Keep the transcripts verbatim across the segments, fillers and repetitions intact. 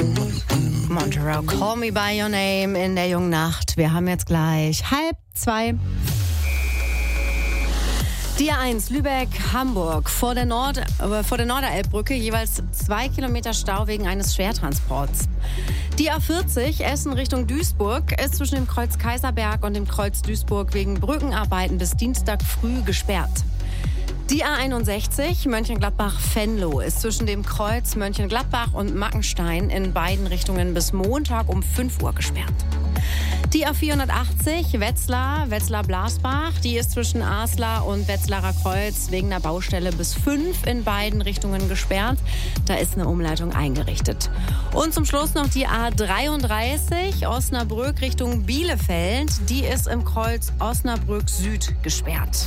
Montero, Call Me By Your Name in der jungen Nacht. Wir haben jetzt gleich halb zwei. Die A eins Lübeck-Hamburg vor der, Nord, äh, vor der Norderelbbrücke jeweils zwei Kilometer Stau wegen eines Schwertransports. Die A vierzig Essen Richtung Duisburg ist zwischen dem Kreuz Kaiserberg und dem Kreuz Duisburg wegen Brückenarbeiten bis Dienstag früh gesperrt. Die A einundsechzig Mönchengladbach-Venlo ist zwischen dem Kreuz Mönchengladbach und Mackenstein in beiden Richtungen bis Montag um fünf Uhr gesperrt. Die A vierhundertachtzig Wetzlar, Wetzlar-Blasbach, die ist zwischen Aslar und Wetzlarer Kreuz wegen der Baustelle bis fünf in beiden Richtungen gesperrt. Da ist eine Umleitung eingerichtet. Und zum Schluss noch die A dreiunddreißig Osnabrück Richtung Bielefeld. Die ist im Kreuz Osnabrück Süd gesperrt.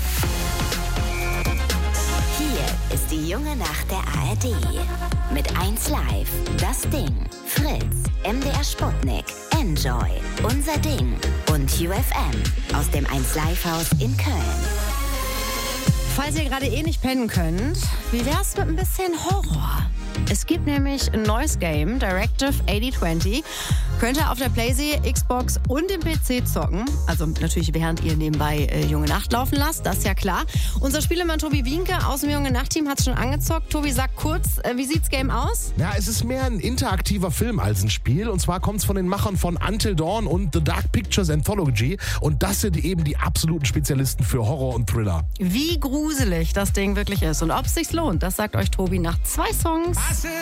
Hier ist die junge Nacht der A R D. Mit eins Live, Das Ding, Fritz, M D R Sputnik, Enjoy, Unser Ding und U F M aus dem eins Live Haus in Köln. Falls ihr gerade eh nicht pennen könnt, wie wär's mit ein bisschen Horror? Es gibt nämlich ein neues Game, Directive achtzig zwanzig. Könnt ihr auf der PlayStation, Xbox und dem P C zocken. Also natürlich während ihr nebenbei äh, Junge Nacht laufen lasst, das ist ja klar. Unser Spielemann Tobi Wienke aus dem Junge Nacht-Team hat es schon angezockt. Tobi, sag kurz, äh, wie sieht's Game aus? Ja, es ist mehr ein interaktiver Film als ein Spiel. Und zwar kommt es von den Machern von Until Dawn und The Dark Pictures Anthology. Und das sind eben die absoluten Spezialisten für Horror und Thriller. Wie gruselig das Ding wirklich ist und ob es sich lohnt, das sagt euch Tobi nach zwei Songs.